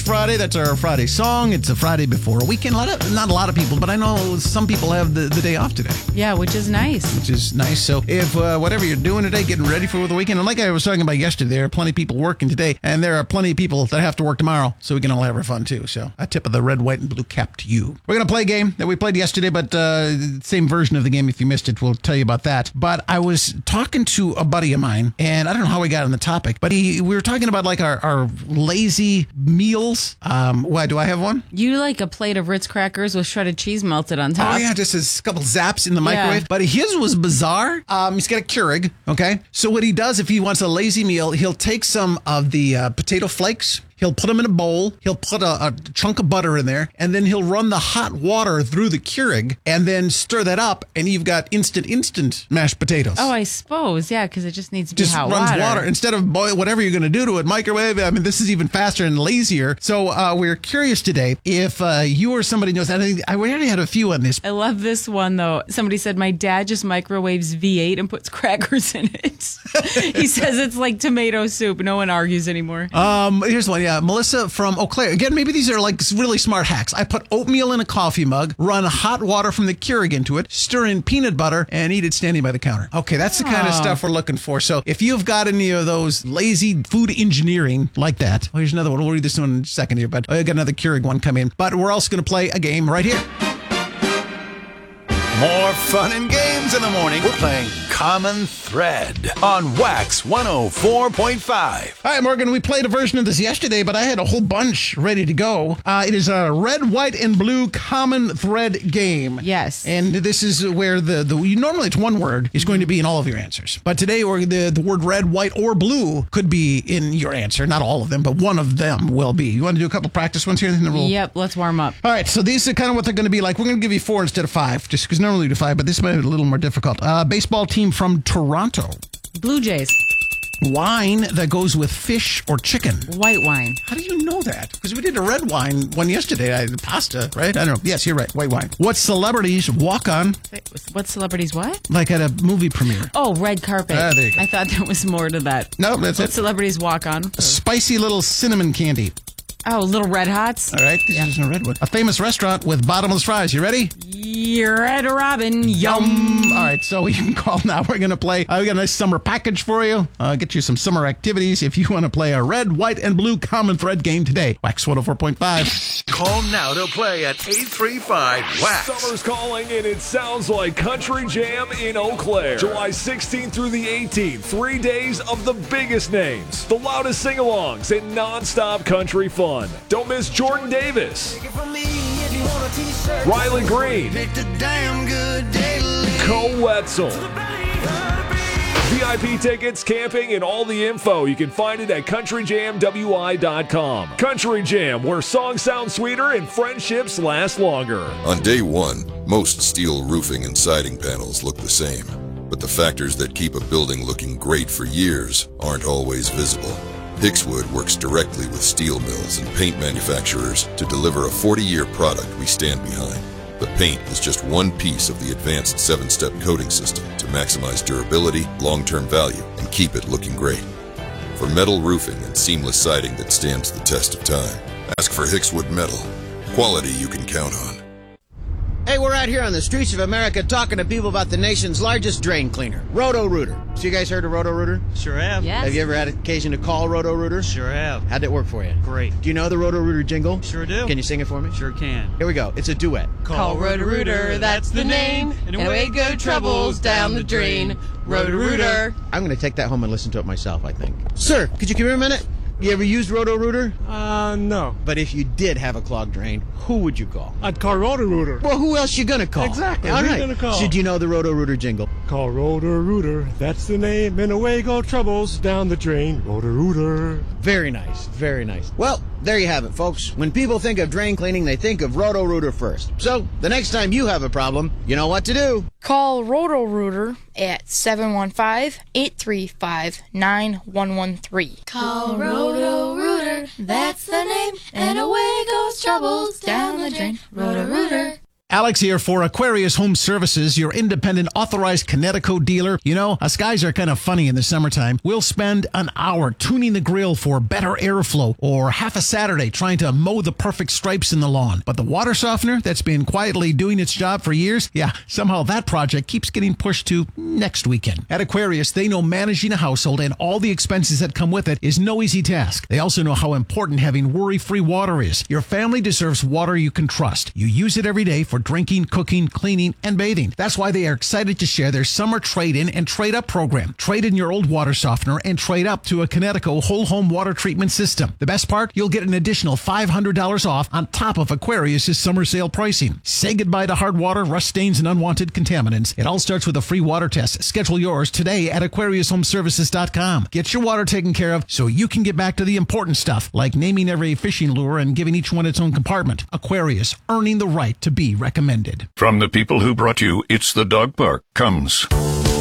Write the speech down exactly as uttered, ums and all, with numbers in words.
Friday. That's our Friday song. It's a Friday before a weekend. A lot of, not a lot of people, but I know some people have the, the day off today. Yeah, which is nice. Which is nice. So if uh, whatever you're doing today, getting ready for the weekend, and like I was talking about yesterday, there are plenty of people working today, and there are plenty of people that have to work tomorrow, so we can all have our fun too. So a tip of the red, white, and blue cap to you. We're going to play a game that we played yesterday, but uh, same version of the game. If you missed it, we'll tell you about that. But I was talking to a buddy of mine, and I don't know how we got on the topic, but he we were talking about like our, our lazy meals. Um, why do I have one? You like a plate of Ritz crackers with shredded cheese melted on top. Oh yeah, just a couple zaps in the microwave. Yeah. But his was bizarre. Um, he's got a Keurig. Okay, so what he does if he wants a lazy meal, he'll take some of the uh, potato flakes. He'll put them in a bowl. He'll put a, a chunk of butter in there, and then he'll run the hot water through the Keurig and then stir that up, and you've got instant, instant mashed potatoes. Oh, I suppose, yeah, because it just needs to be just hot runs water. water instead of boil whatever you're going to do to it. Microwave. I mean, this is even faster and lazier. So uh, we're curious today if uh, you or somebody knows. I think I already had a few on this. I love this one though. Somebody said my dad just microwaves V eight and puts crackers in it. He says it's like tomato soup. No one argues anymore. Um, here's one. Yeah, Melissa from Eau Claire. Again, maybe these are like really smart hacks. I put oatmeal in a coffee mug, run hot water from the Keurig into it, stir in peanut butter, and eat it standing by the counter. Okay, that's the kind of stuff we're looking for. So if you've got any of those lazy food engineering like that, well, here's another one. We'll read this one in a second here, but I got another Keurig one coming in. But we're also going to play a game right here. More fun and games in the morning. We're playing Common Thread on Wax one oh four point five. Hi, Morgan. We played a version of this yesterday, but I had a whole bunch ready to go. Uh, it is a red, white, and blue Common Thread game. Yes. And this is where the, the normally it's one word is going to be in all of your answers. But today, or the, the word red, white, or blue could be in your answer. Not all of them, but one of them will be. You want to do a couple practice ones here? And then we'll... Yep, let's warm up. All right, so these are kind of what they're going to be like. We're going to give you four instead of five, just because normally we do five, but this might be a little more difficult. Uh, baseball team from Toronto. Blue Jays. Wine that goes with fish or chicken. White wine. How do you know that? Because we did a red wine one yesterday. I, pasta, right? I don't know. Yes, you're right. White wine. What celebrities walk on? What celebrities what? Like at a movie premiere. Oh, red carpet. Ah, there you go. I thought there was more to that. No, that's what it. Celebrities walk on? A spicy little cinnamon candy. Oh, little Red Hots. All right, this is a red one. A famous restaurant with bottomless fries. You ready? You're Red Robin. Yum. All right, so you can call now. We're going to play. Uh, we got a nice summer package for you. Uh, get you some summer activities if you want to play a red, white, and blue Common Thread game today. Wax one oh four point five. Call now to play at eight three five wax. Summer's calling, and it sounds like Country Jam in Eau Claire. July sixteenth through the eighteenth. Three days of the biggest names, the loudest sing-alongs, and non-stop country fun. Don't miss Jordan Davis, Riley Green, Cole Wetzel. V I P tickets, camping, and all the info, you can find it at country jam w i dot com. Country Jam, where songs sound sweeter and friendships last longer. On day one, most steel roofing and siding panels look the same, but the factors that keep a building looking great for years aren't always visible. Hickswood works directly with steel mills and paint manufacturers to deliver a forty-year product we stand behind. The paint is just one piece of the advanced seven-step coating system to maximize durability, long-term value, and keep it looking great. For metal roofing and seamless siding that stands the test of time, ask for Hickswood Metal. Quality you can count on. Hey, we're out here on the streets of America talking to people about the nation's largest drain cleaner, Roto-Rooter. So you guys heard of Roto-Rooter? Sure have. Yes. Have you ever had occasion to call Roto-Rooter? Sure have. How'd it work for you? Great. Do you know the Roto-Rooter jingle? Sure do. Can you sing it for me? Sure can. Here we go. It's a duet. Call Roto-Rooter, that's the name, and away go troubles down the drain. Roto-Rooter. I'm going to take that home and listen to it myself, I think. Sir, could you come here a minute? You ever used Roto-Rooter? Uh, no. But if you did have a clogged drain, who would you call? I'd call Roto-Rooter. Well, who else you gonna call? Exactly. All Who you right. gonna call? So do you know the Roto-Rooter jingle? Call Roto-Rooter, that's the name, and away go troubles down the drain. Roto-Rooter. Very nice, very nice. Well, there you have it, folks. When people think of drain cleaning, they think of Roto-Rooter first. So the next time you have a problem, you know what to do. Call Roto-Rooter at seven one five, eight three five, nine one one three. Call Roto-Rooter, that's the name, and away goes troubles down the drain. Roto-Rooter. Alex here for Aquarius Home Services, your independent authorized Connecticut dealer. You know, us guys are kind of funny in the summertime. We'll spend an hour tuning the grill for better airflow or half a Saturday trying to mow the perfect stripes in the lawn. But the water softener that's been quietly doing its job for years, yeah, somehow that project keeps getting pushed to next weekend. At Aquarius, they know managing a household and all the expenses that come with it is no easy task. They also know how important having worry-free water is. Your family deserves water you can trust. You use it every day for drinking, cooking, cleaning, and bathing. That's why they are excited to share their summer trade-in and trade-up program. Trade in your old water softener and trade up to a Connecticut whole home water treatment system. The best part? You'll get an additional five hundred dollars off on top of Aquarius' summer sale pricing. Say goodbye to hard water, rust stains, and unwanted contaminants. It all starts with a free water test. Schedule yours today at Aquarius Home Services dot com. Get your water taken care of so you can get back to the important stuff, like naming every fishing lure and giving each one its own compartment. Aquarius, earning the right to be recommended. From the people who brought you It's the Dog Park comes